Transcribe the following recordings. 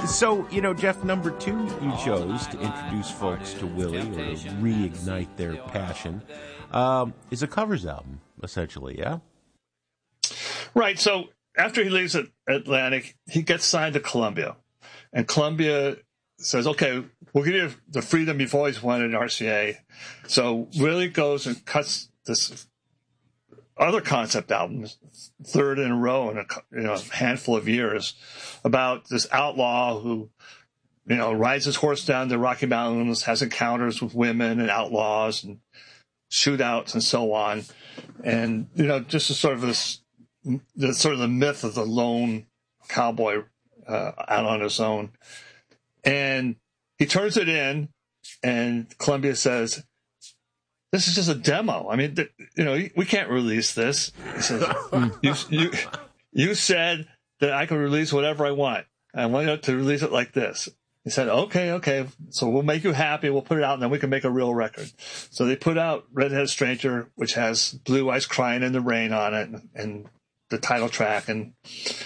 So, Jeff, number 2 you chose to introduce folks to Willie or to reignite their passion is a covers album, essentially, yeah? Right. So after he leaves Atlantic, he gets signed to Columbia. And Columbia says, okay, we'll give you the freedom you've always wanted in RCA. So Willie goes and cuts this other concept album, third in a row in a handful of years, about this outlaw who, rides his horse down the Rocky Mountains, has encounters with women and outlaws and shootouts and so on. And, just a sort of the myth of the lone cowboy out on his own. And he turns it in, and Columbia says, this is just a demo. I mean, we can't release this. He says, you said that I could release whatever I want. I want you to release it like this. He said, okay. So we'll make you happy. We'll put it out, and then we can make a real record. So they put out Redheaded Stranger, which has Blue Eyes Crying in the Rain on it, and the title track. And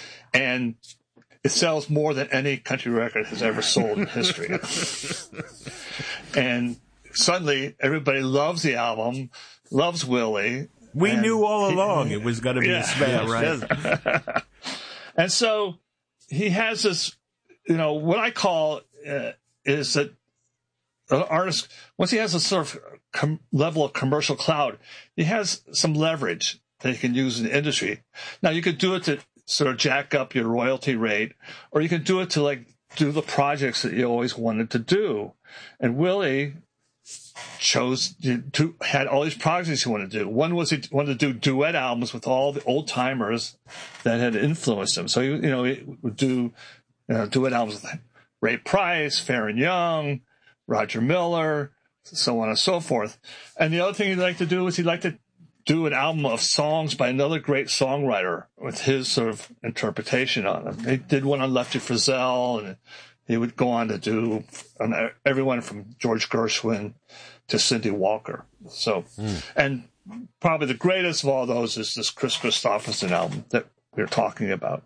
it sells more than any country record has ever sold in history. And suddenly, everybody loves the album, loves Willie. We knew all along it was going to be a smash, right? And so he has this, what I call is that an artist, once he has a sort of level of commercial clout, he has some leverage that he can use in the industry. Now, you could do it to sort of jack up your royalty rate, or you could do it to do the projects that you always wanted to do. And Willie had all these projects he wanted to do. One was he wanted to do duet albums with all the old timers that had influenced him. So he would do duet albums with Ray Price, Faron Young, Roger Miller, so on and so forth. And the other thing he'd like to do is he'd like to do an album of songs by another great songwriter with his sort of interpretation on them. He did one on Lefty Frizzell, and he would go on to do everyone from George Gershwin to Cindy Walker. So, and probably the greatest of all those is this Chris Christopherson album that we're talking about.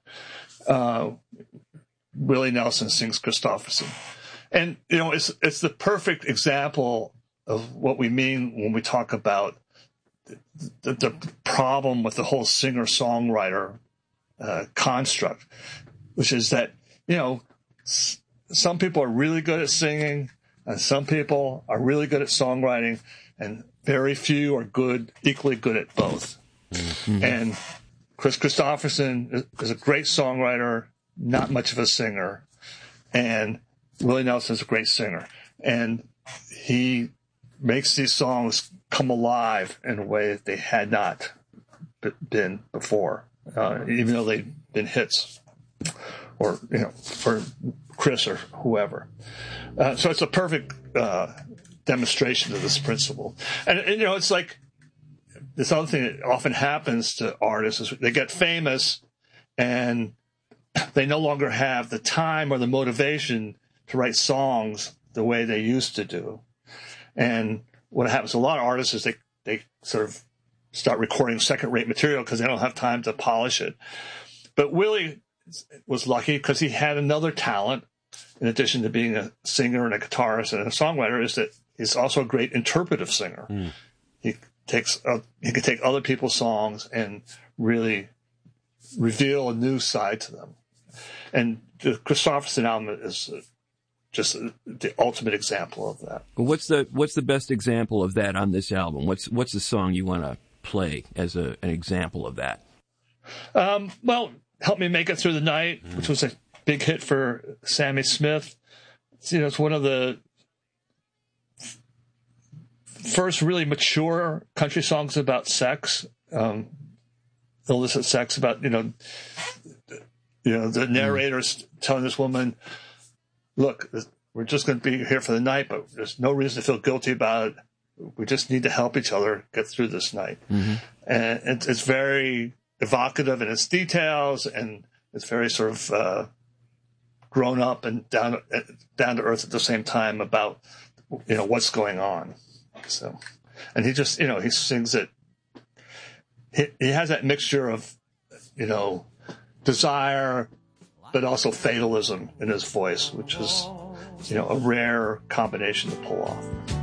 Willie Nelson sings Christopherson. And, it's the perfect example of what we mean when we talk about the problem with the whole singer-songwriter construct, which is that, some people are really good at singing, and some people are really good at songwriting, and very few are equally good at both. Mm-hmm. And Chris Christopherson is a great songwriter, not much of a singer, and Willie Nelson is a great singer. And he makes these songs come alive in a way that they had not been before, even though they've been hits, or for Chris or whoever. So it's a perfect demonstration of this principle. And it's like this other thing that often happens to artists is they get famous and they no longer have the time or the motivation to write songs the way they used to do. And what happens to a lot of artists is they sort of start recording second-rate material because they don't have time to polish it. But Willie was lucky because he had another talent, in addition to being a singer and a guitarist and a songwriter, is that he's also a great interpretive singer. He can take other people's songs and really reveal a new side to them. And the Christopherson album is just the ultimate example of that. Well, what's the best example of that on this album? What's the song you want to play as an example of that? Well, Help Me Make It Through the Night, which was a big hit for Sammy Smith. It's one of the first really mature country songs about sex, illicit sex, about the narrator's telling this woman, look, we're just going to be here for the night, but there's no reason to feel guilty about it. We just need to help each other get through this night. Mm-hmm. And it's very evocative in its details, and it's very sort of grown up and down to earth at the same time about what's going on. So, and he just he sings it. He has that mixture of desire, but also fatalism in his voice, which is, a rare combination to pull off.